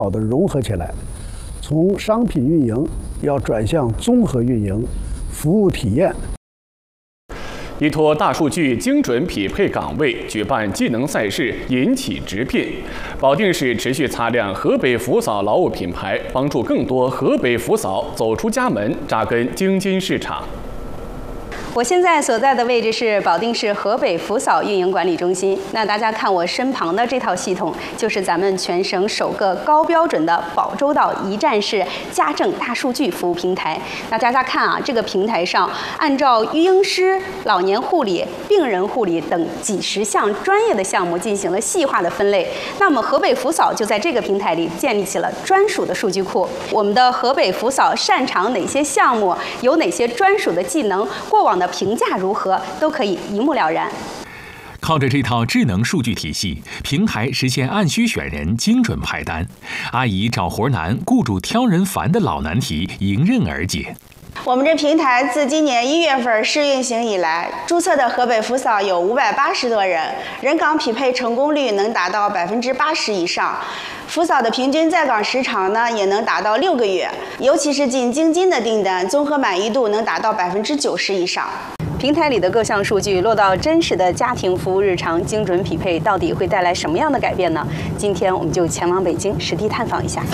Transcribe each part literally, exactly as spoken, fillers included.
好的融合起来，从商品运营要转向综合运营、服务体验。 依托大数据精准匹配岗位举办技能赛事，引起直聘。保定市持续擦亮河北福嫂劳务品牌，帮助更多河北福嫂走出家门，扎根京津市场。 我现在所在的位置是保定市河北福嫂运营管理中心。那大家看我身旁的这套系统，就是咱们全省首个高标准的保州道一站式家政大数据服务平台。那大家看啊，这个平台上按照育婴师、老年护理、病人护理等几十项专业的项目进行了细化的分类。那么河北福嫂就在这个平台里建立起了专属的数据库。我们的河北福嫂擅长哪些项目，有哪些专属的技能，过往的评价如何，都可以一目了然。 靠着这套智能数据体系，平台实现按需选人、精准派单，阿姨找活难、雇主挑人烦的老难题迎刃而解。 我们这平台自今年一月份试运行以来，注册的河北福嫂有五百八十多人，人岗匹配成功率能达到百分之八十以上。福嫂的平均在岗时长呢，也能达到六个月，尤其是进京津的订单，综合满意度能达到百分之九十以上。 平台里的各项数据落到真实的家庭服务日常，精准匹配，到底会带来什么样的改变呢？今天我们就前往北京实地探访一下。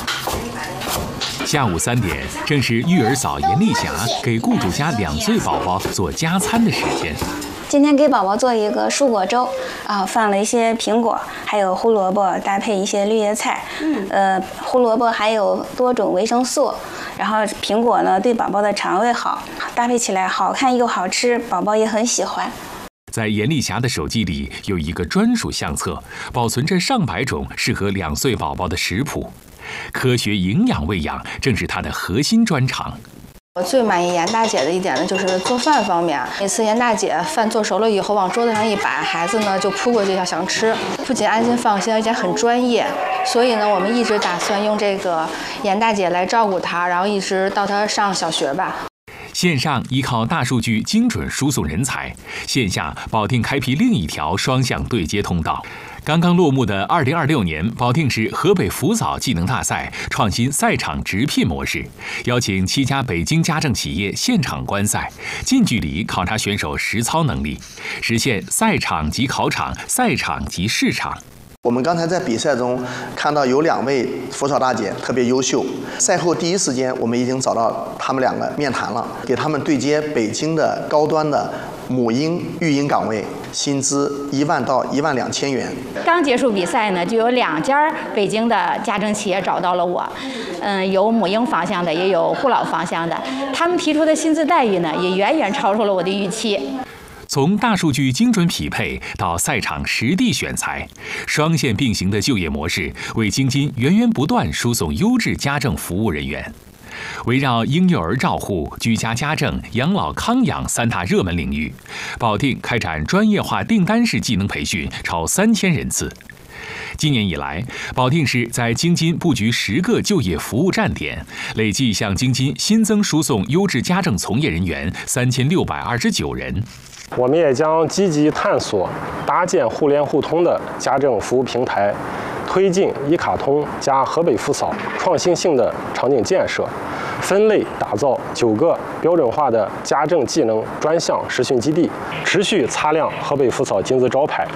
下午三点，正是育儿嫂严丽霞给雇主家两岁宝宝做加餐的时间。 今天给宝宝做一个蔬果粥，啊，放了一些苹果，还有胡萝卜，搭配一些绿叶菜。嗯，呃，胡萝卜还有多种维生素，然后苹果呢对宝宝的肠胃好，搭配起来好看又好吃，宝宝也很喜欢。 在严丽霞的手机里有一个专属相册，保存着上百种适合两岁宝宝的食谱。科学营养喂养正是她的核心专长。 我最满意严大姐的一点呢，就是做饭方面。每次严大姐饭做熟了以后，往桌子上一摆，孩子呢就扑过去要想吃，不仅安心放心，而且很专业。所以呢，我们一直打算用这个严大姐来照顾她，然后一直到她上小学吧。 线上依靠大数据精准输送人才，线下保定开辟另一条双向对接通道。刚刚落幕的二零二六年保定市河北福嫂技能大赛创新赛场直聘模式，邀请七家北京家政企业现场观赛，近距离考察选手实操能力，实现赛场即考场，赛场即市场。 我们刚才在比赛中看到有两位福嫂大姐特别优秀，赛后第一时间我们已经找到他们两个面谈了，给他们对接北京的高端的母婴育婴岗位，薪资一万到一万两千元。 刚结束比赛呢，就有两家北京的家政企业找到了我，嗯，有母婴方向的，也有护老方向的，他们提出的薪资待遇呢，也远远超出了我的预期。 从大数据精准匹配到赛场实地选材，双线并行的就业模式为京津源源不断输送优质家政服务人员。围绕婴幼儿照护、居家家政、养老康养三大热门领域，保定开展专业化订单式技能培训超三千人次。今年以来，保定市在京津布局十个就业服务站点，累计向京津新增输送优质家政从业人员三千六百二十九人。 我们也将积极探索搭建互联互通的家政服务平台，推进一卡通加河北福嫂创新性的场景建设，分类打造九个标准化的家政技能专项实训基地，持续擦亮河北福嫂金字招牌。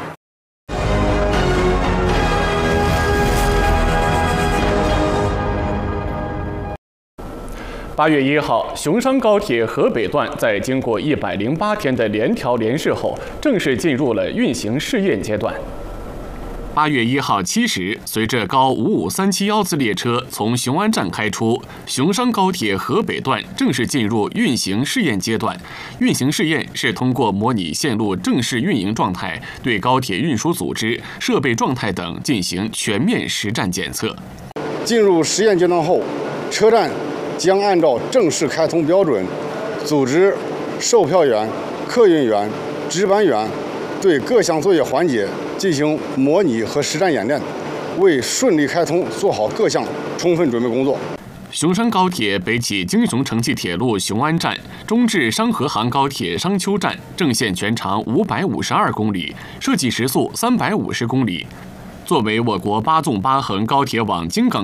八月一号，雄商高铁河北段在经过一百零八天的联调联试后，正式进入了运行试验阶段。八月一号七时，随着高五五三七幺次列车从雄安站开出，雄商高铁河北段正式进入运行试验阶段。运行试验是通过模拟线路正式运营状态，对高铁运输组织、设备状态等进行全面实战检测。 进入实验阶段后，车站将按照正式开通标准，组织售票员、客运员、值班员对各项作业环节进行模拟和实战演练，为顺利开通做好各项充分准备工作。 雄商高铁北起京雄城际铁路雄安站，中至商河杭高铁商丘站，正线全长五百五十二公里，设计时速三百五十公里。 作为我国八纵八横高铁网京港